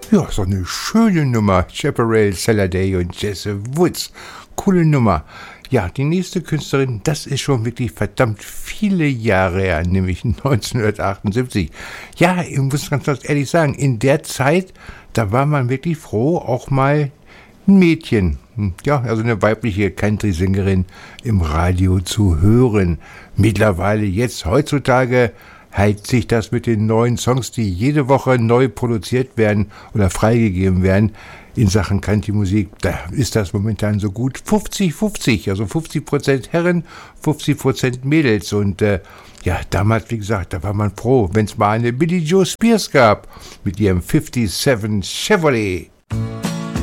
Ja, so eine schöne Nummer. Chaparral Saturday und Jesse Woods. Coole Nummer. Ja, die nächste Künstlerin, das ist schon wirklich verdammt viele Jahre her, nämlich 1978. Ja, ich muss ganz ehrlich sagen, in der Zeit, da war man wirklich froh, auch mal ein Mädchen, ja, also eine weibliche Country-Sängerin im Radio zu hören. Mittlerweile, jetzt, heutzutage, heilt sich das mit den neuen Songs, die jede Woche neu produziert werden oder freigegeben werden. In Sachen Country-Musik, da ist das momentan so gut 50-50, also 50% Herren, 50% Mädels. Und ja, damals, wie gesagt, da war man froh, wenn es mal eine Billie Joe Spears gab mit ihrem 57 Chevrolet.